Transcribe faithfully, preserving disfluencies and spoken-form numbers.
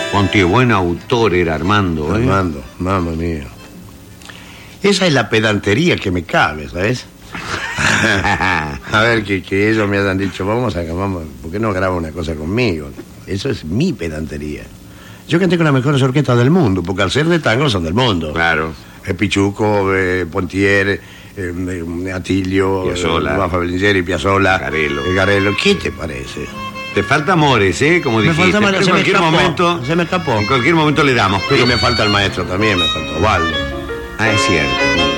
Cuánto buen autor era Armando, ¿eh? Armando, mamma mía. Esa es la pedantería que me cabe, ¿sabes? A ver, que, que ellos me hayan dicho, vamos a vamos, ¿por qué no graba una cosa conmigo? Eso es mi pedantería. Yo canté con las mejores orquestas del mundo, porque al ser de tango son del mundo. Claro. Eh, Pichuco, eh, Pontier, eh, eh, Atilio, Piazzolla, eh, Rafa Bellinceri, Piazzolla, Garello. eh, Garello. ¿Qué te parece? Te falta Amores, ¿eh? Como Me dijiste. falta Amores, Pero en se me cualquier escapó, momento... se me escapó. En cualquier momento le damos. Pero Pero me falta el maestro también, me falta Osvaldo. Ah, es cierto.